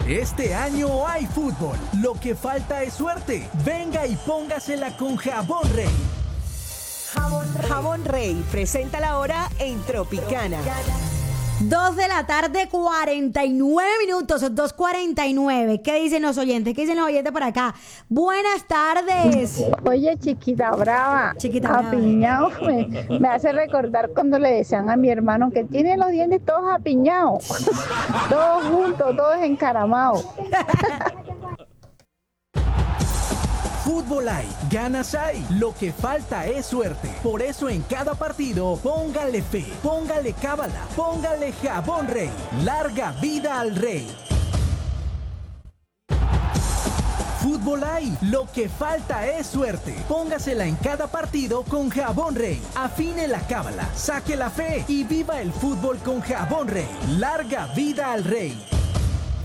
Este año hay fútbol. Lo que falta es suerte. Venga y póngasela con Jabón Rey. Jabón Rey presenta la hora en Tropicana. 2 de la tarde, 49 minutos, 2:49. ¿Qué dicen los oyentes? ¿Qué dicen los oyentes por acá? Buenas tardes. Oye, chiquita brava, Chiquita brava. apiñado, me hace recordar cuando le decían a mi hermano que tiene los dientes todos apiñados, todos juntos, todos encaramados. Fútbol hay, ganas hay, lo que falta es suerte. Por eso en cada partido, póngale fe, póngale cábala, póngale Jabón Rey. Larga vida al Rey. Fútbol hay, lo que falta es suerte. Póngasela en cada partido con Jabón Rey. Afine la cábala, saque la fe y viva el fútbol con Jabón Rey. Larga vida al Rey.